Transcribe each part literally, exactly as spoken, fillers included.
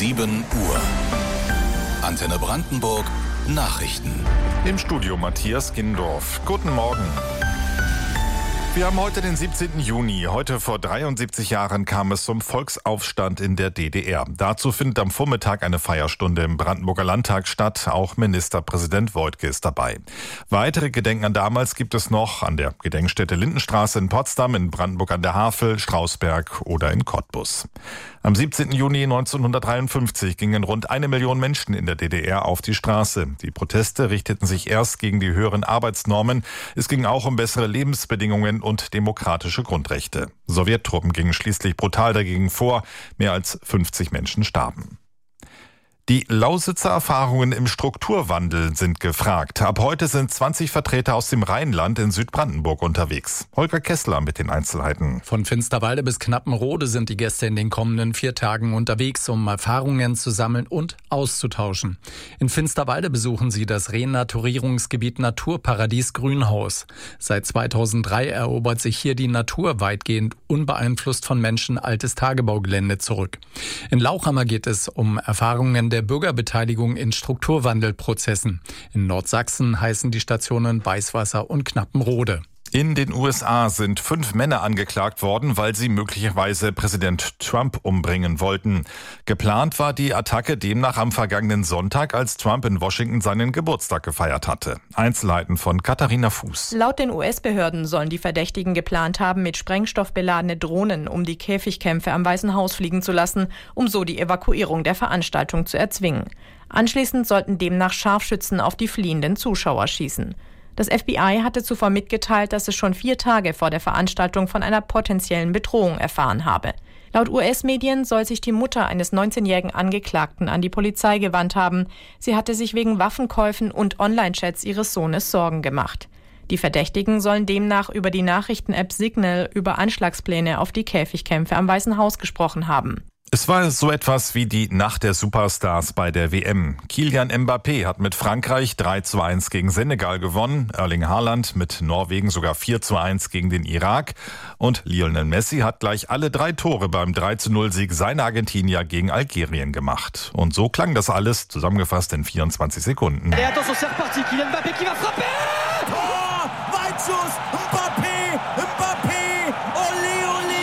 sieben Uhr. Antenne Brandenburg Nachrichten. Im Studio Matthias Gindorf. Guten Morgen. Wir haben heute den siebzehnten Juni. Heute vor dreiundsiebzig Jahren kam es zum Volksaufstand in der D D R. Dazu findet am Vormittag eine Feierstunde im Brandenburger Landtag statt. Auch Ministerpräsident Woidke ist dabei. Weitere Gedenken an damals gibt es noch an der Gedenkstätte Lindenstraße in Potsdam, in Brandenburg an der Havel, Strausberg oder in Cottbus. Am siebzehnten Juni neunzehnhundertdreiundfünfzig gingen rund eine Million Menschen in der D D R auf die Straße. Die Proteste richteten sich erst gegen die höheren Arbeitsnormen. Es ging auch um bessere Lebensbedingungen und demokratische Grundrechte. Sowjettruppen gingen schließlich brutal dagegen vor. Mehr als fünfzig Menschen starben. Die Lausitzer Erfahrungen im Strukturwandel sind gefragt. Ab heute sind zwanzig Vertreter aus dem Rheinland in Südbrandenburg unterwegs. Holger Kessler mit den Einzelheiten. Von Finsterwalde bis Knappenrode sind die Gäste in den kommenden vier Tagen unterwegs, um Erfahrungen zu sammeln und auszutauschen. In Finsterwalde besuchen sie das Renaturierungsgebiet Naturparadies Grünhaus. Seit zweitausenddrei erobert sich hier die Natur weitgehend unbeeinflusst von Menschen altes Tagebaugelände zurück. In Lauchhammer geht es um Erfahrungen der Bürgerbeteiligung in Strukturwandelprozessen. In Nordsachsen heißen die Stationen Weißwasser und Knappenrode. In den U S A sind fünf Männer angeklagt worden, weil sie möglicherweise Präsident Trump umbringen wollten. Geplant war die Attacke demnach am vergangenen Sonntag, als Trump in Washington seinen Geburtstag gefeiert hatte. Einzelheiten von Katharina Fuß. Laut den U S-Behörden sollen die Verdächtigen geplant haben, mit Sprengstoff beladene Drohnen um die Käfigkämpfe am Weißen Haus fliegen zu lassen, um so die Evakuierung der Veranstaltung zu erzwingen. Anschließend sollten demnach Scharfschützen auf die fliehenden Zuschauer schießen. Das F B I hatte zuvor mitgeteilt, dass es schon vier Tage vor der Veranstaltung von einer potenziellen Bedrohung erfahren habe. Laut U S-Medien soll sich die Mutter eines neunzehnjährigen Angeklagten an die Polizei gewandt haben. Sie hatte sich wegen Waffenkäufen und Online-Chats ihres Sohnes Sorgen gemacht. Die Verdächtigen sollen demnach über die Nachrichten-App Signal über Anschlagspläne auf die Käfigkämpfe am Weißen Haus gesprochen haben. Es war so etwas wie die Nacht der Superstars bei der W M. Kylian Mbappé hat mit Frankreich drei zu eins gegen Senegal gewonnen, Erling Haaland mit Norwegen sogar vier zu eins gegen den Irak und Lionel Messi hat gleich alle drei Tore beim drei zu null Sieg seiner Argentinier gegen Algerien gemacht. Und so klang das alles zusammengefasst in vierundzwanzig Sekunden. Et attention, c'est reparti, Kylian Mbappé qui va frapper! Oh, Weitschuss, Mbappé, Mbappé, olé, olé!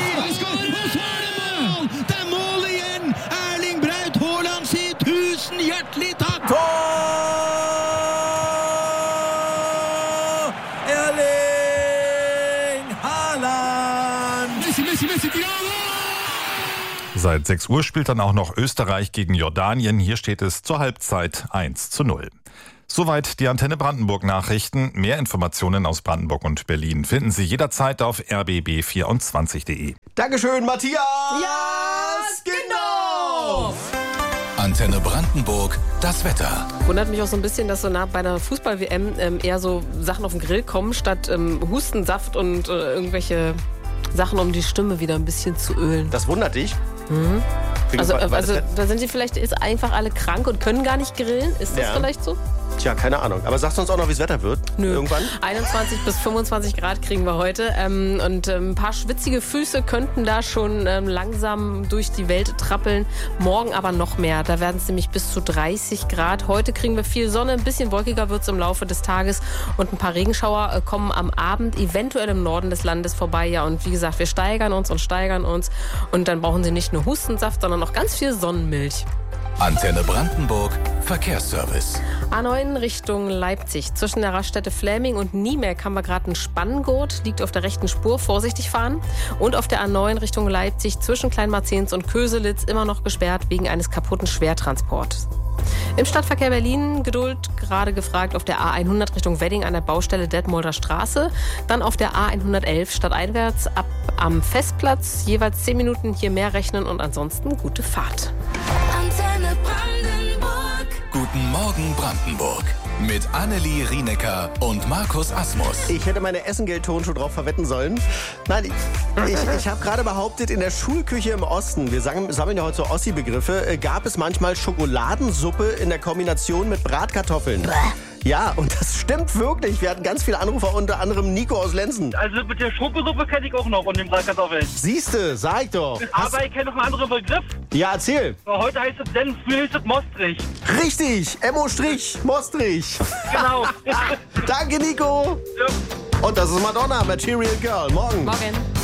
Hjertelig takk! Tor! Erling Haaland! Messi, Messi, Messi, Seit sechs Uhr spielt dann auch noch Österreich gegen Jordanien. Hier steht es zur Halbzeit eins zu null. Soweit die Antenne Brandenburg Nachrichten. Mehr Informationen aus Brandenburg und Berlin finden Sie jederzeit auf r b b vierundzwanzig punkt de. Dankeschön, Matthias! Ja, genau! Antenne Brandenburg, das Wetter. Wundert mich auch so ein bisschen, dass so nah bei einer Fußball-W M ähm, eher so Sachen auf den Grill kommen, statt ähm, Hustensaft und äh, irgendwelche Sachen, um die Stimme wieder ein bisschen zu ölen. Das wundert dich? Mhm. Also, War, war also da sind sie vielleicht jetzt einfach alle krank und können gar nicht grillen. Ist das ja. vielleicht so? Tja, keine Ahnung. Aber sagst du uns auch noch, wie das Wetter wird? Nö. Irgendwann? einundzwanzig bis fünfundzwanzig Grad kriegen wir heute. Ähm, und ähm, ein paar schwitzige Füße könnten da schon ähm, langsam durch die Welt trappeln. Morgen aber noch mehr. Da werden es nämlich bis zu dreißig Grad. Heute kriegen wir viel Sonne. Ein bisschen wolkiger wird es im Laufe des Tages. Und ein paar Regenschauer äh, kommen am Abend eventuell im Norden des Landes vorbei. Ja, und wie gesagt, wir steigern uns und steigern uns. Und dann brauchen Sie nicht nur Hustensaft, sondern noch ganz viel Sonnenmilch. Antenne Brandenburg, Verkehrsservice. A neun Richtung Leipzig. Zwischen der Raststätte Fläming und Niemeck haben wir gerade einen Spanngurt. Liegt auf der rechten Spur. Vorsichtig fahren. Und auf der A neun Richtung Leipzig zwischen Kleinmarzens und Köselitz immer noch gesperrt wegen eines kaputten Schwertransports. Im Stadtverkehr Berlin Geduld, gerade gefragt auf der A hundert Richtung Wedding an der Baustelle Detmolder Straße. Dann auf der A hundertelf stadteinwärts ab am Festplatz. Jeweils zehn Minuten hier mehr rechnen und ansonsten gute Fahrt. Antenne Brandenburg. Guten Morgen Brandenburg. Mit Annelie Rienecker und Markus Asmus. Ich hätte meine Essengeld-Tonschuhe drauf verwetten sollen. Nein, ich, ich, ich habe gerade behauptet, in der Schulküche im Osten, wir sagen, sammeln ja heute so Ossi-Begriffe, gab es manchmal Schokoladensuppe in der Kombination mit Bratkartoffeln. Ja, und das stimmt wirklich. Wir hatten ganz viele Anrufer, unter anderem Nico aus Lenzen. Also mit der Schokosuppe kenne ich auch noch und dem Bratkartoffeln. Siehste, sag ich doch. Hast... Aber ich kenne noch einen anderen Begriff. Ja, erzähl. Heute heißt es Senf, früher hieß es Mostrich. Richtig, M O-Mostrich. Genau. Danke, Nico. Ja. Und das ist Madonna, Material Girl. Morgen. Morgen.